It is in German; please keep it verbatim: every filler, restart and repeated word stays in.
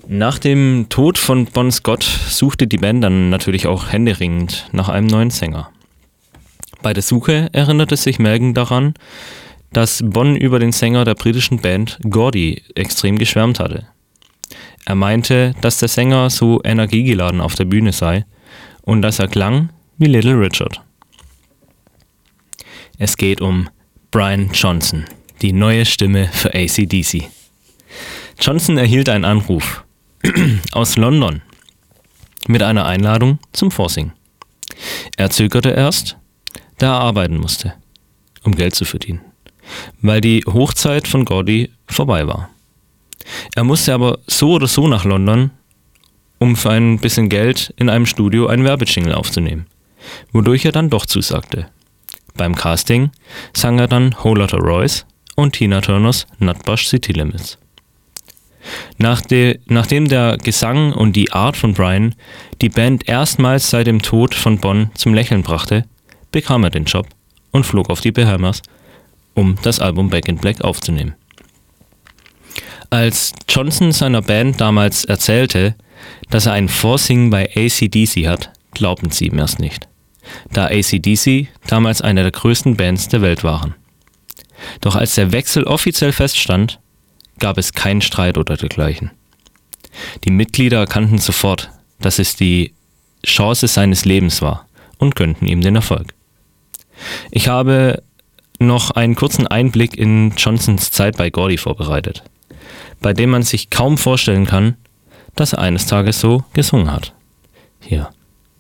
Nach dem Tod von Bon Scott suchte die Band dann natürlich auch händeringend nach einem neuen Sänger. Bei der Suche erinnerte sich Malcolm daran, dass Bon über den Sänger der britischen Band Gordy extrem geschwärmt hatte. Er meinte, dass der Sänger so energiegeladen auf der Bühne sei und dass er klang wie Little Richard. Es geht um Brian Johnson, die neue Stimme für A C D C. Johnson erhielt einen Anruf aus London mit einer Einladung zum Vorsingen. Er zögerte erst, da er arbeiten musste, um Geld zu verdienen, weil die Hochzeit von Gordy vorbei war. Er musste aber so oder so nach London, um für ein bisschen Geld in einem Studio einen Werbejingle aufzunehmen, wodurch er dann doch zusagte. Beim Casting sang er dann Whole Lotta Royce und Tina Turners Nutbush City Limits. Nach de, nachdem der Gesang und die Art von Brian die Band erstmals seit dem Tod von Bon zum Lächeln brachte, bekam er den Job und flog auf die Bahamas, um das Album Back in Black aufzunehmen. Als Johnson seiner Band damals erzählte, dass er ein Vorsingen bei A C D C hat, glaubten sie ihm erst nicht, da A C D C damals eine der größten Bands der Welt waren. Doch als der Wechsel offiziell feststand, gab es keinen Streit oder dergleichen. Die Mitglieder erkannten sofort, dass es die Chance seines Lebens war und gönnten ihm den Erfolg. Ich habe noch einen kurzen Einblick in Johnsons Zeit bei Gordy vorbereitet, bei dem man sich kaum vorstellen kann, dass er eines Tages so gesungen hat. Hier.